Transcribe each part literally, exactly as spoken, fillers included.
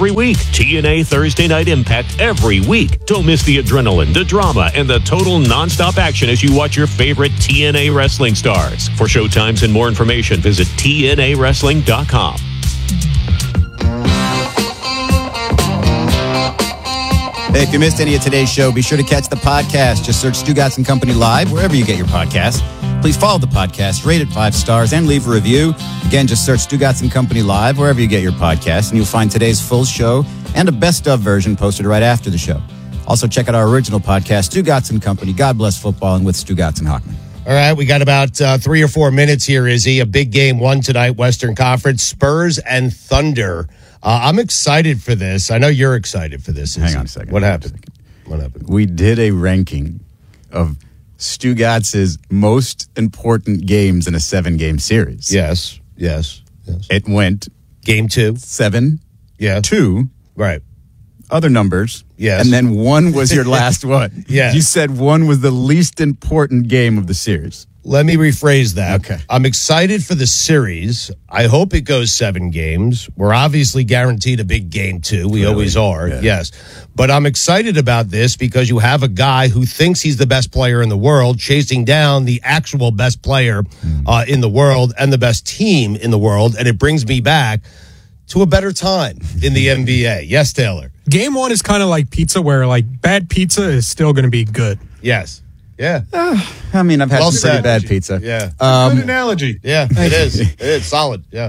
every week. T N A Thursday Night Impact every week. Don't miss the adrenaline, the drama, and the total nonstop action as you watch your favorite T N A wrestling stars. For showtimes and more information, visit T N A wrestling dot com. Hey, if you missed any of today's show, be sure to catch the podcast. Just search Stugotz and Company Live wherever you get your podcasts. Please follow the podcast, rate it five stars, and leave a review. Again, just search Stugotz and Company Live wherever you get your podcasts, and you'll find today's full show and a best-of version posted right after the show. Also, check out our original podcast, Stugotz and Company, God Bless Football, and with Stugotz and Hockman. All right, we got about uh, three or four minutes here, Izzy. A big game one tonight, Western Conference, Spurs and Thunder. Uh, I'm excited for this. I know you're excited for this. Izzy. Hang on a second. What happened? What happened? We did a ranking of Stugotz's most important games in a seven-game series. Yes, yes, yes. It went Game two. seven, Yeah. two, Right. other numbers. Yes. And then one was your last one. Yes. You said one was the least important game of the series. Let me rephrase that. Okay. I'm excited for the series. I hope it goes seven games. We're obviously guaranteed a big game two. We Really? always are. Yeah. Yes. But I'm excited about this because you have a guy who thinks he's the best player in the world chasing down the actual best player Mm. uh, in the world and the best team in the world. And it brings me back to a better time in the N B A. Yes, Taylor. Game one is kind of like pizza, where like bad pizza is still going to be good. Yes. Yeah. I mean, I've had Well some pretty said. bad pizza. Yeah. Um, Good analogy. Yeah, it is. It is solid. Yeah.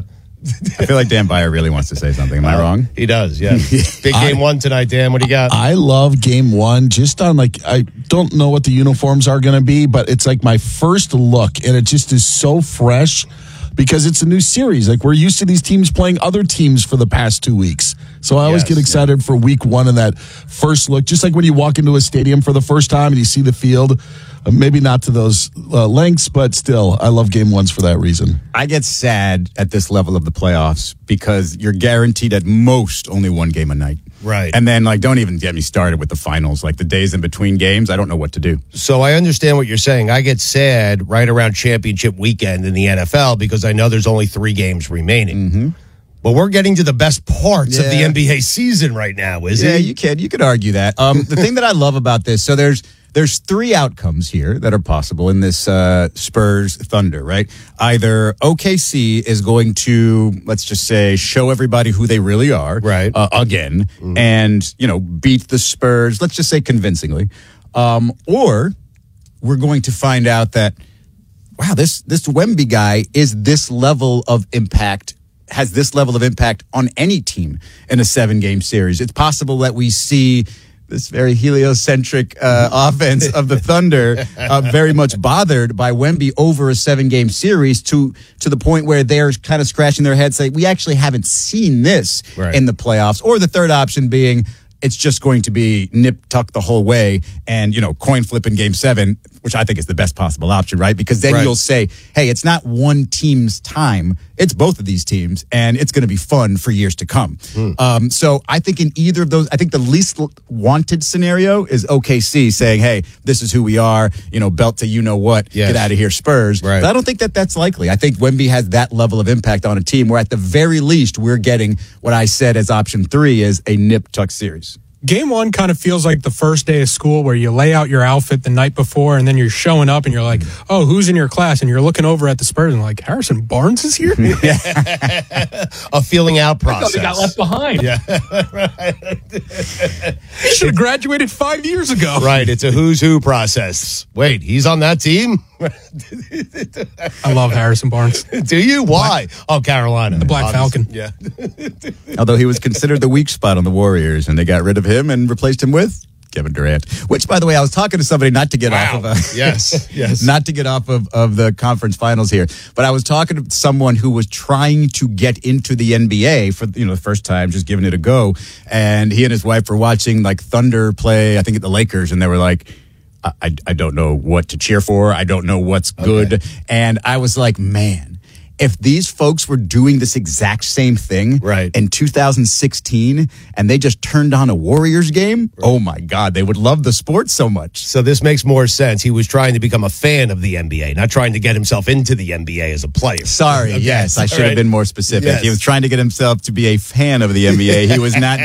I feel like Dan Byer really wants to say something. Am I wrong? He does, yes. Big game I- one tonight, Dan. What do you got? I love game one just on like, I don't know what the uniforms are going to be, but it's like my first look and it just is so fresh because it's a new series. Like we're used to these teams playing other teams for the past two weeks. So I always Yes, get excited for week one and that first look, just like when you walk into a stadium for the first time and you see the field, uh, maybe not to those uh, lengths, but still I love game ones for that reason. I get sad at this level of the playoffs because you're guaranteed at most only one game a night. Right. And then, like, don't even get me started with the finals. Like, the days in between games, I don't know what to do. So I understand what you're saying. I get sad right around championship weekend in the N F L because I know there's only three games remaining. Mm-hmm. But we're getting to the best parts of the Yeah. N B A season right now, is Yeah, it? you could. You could argue that. Um, the thing that I love about this, so there's there's three outcomes here that are possible in this uh, Spurs Thunder, right? Either O K C is going to, let's just say, show everybody who they really are, Right. uh, again, mm-hmm. and, you know, beat the Spurs, let's just say convincingly. Um, or we're going to find out that, wow, this, this Wemby guy is this level of impact, has this level of impact on any team in a seven-game series. It's possible that we see this very heliocentric uh, offense of the Thunder uh, very much bothered by Wemby over a seven-game series to to the point where they're kind of scratching their heads saying, we actually haven't seen this Right. in the playoffs. Or the third option being, it's just going to be nip tuck the whole way and, you know, coin flip in game seven, which I think is the best possible option, right? Because then Right. you'll say, hey, it's not one team's time. It's both of these teams, and it's going to be fun for years to come. Mm. Um, so I think in either of those, I think the least wanted scenario is O K C saying, hey, this is who we are, you know, belt to you know what, Yes. get out of here, Spurs. Right. But I don't think that that's likely. I think Wemby has that level of impact on a team where at the very least we're getting what I said as option three is a nip tuck series. Game one kind of feels like the first day of school where you lay out your outfit the night before and then you're showing up and you're like, oh, who's in your class? And you're looking over at the Spurs and like, Harrison Barnes is here? A feeling out process. They got left behind. Yeah. He should have graduated five years ago. Right. It's a who's who process. Wait, he's on that team? I love Harrison Barnes. Do you? Why? Oh, Carolina. The Black Obviously. Falcon. Yeah. Although he was considered the weak spot on the Warriors, and they got rid of him and replaced him with Kevin Durant. Which, by the way, I was talking to somebody not to get Wow. off of a, Yes, yes. not to get off of, of the conference finals here, but I was talking to someone who was trying to get into the N B A for you know the first time, just giving it a go, and he and his wife were watching like Thunder play, I think at the Lakers, and they were like, I, I don't know what to cheer for. I don't know what's good. Okay. And I was like, man, if these folks were doing this exact same thing Right. in two thousand sixteen and they just turned on a Warriors game, right. Oh my God, they would love the sport so much. So this makes more sense. He was trying to become a fan of the N B A, not trying to get himself into the N B A as a player. Sorry, Okay. yes, I All should right. have been more specific. Yes. He was trying to get himself to be a fan of the N B A. He was not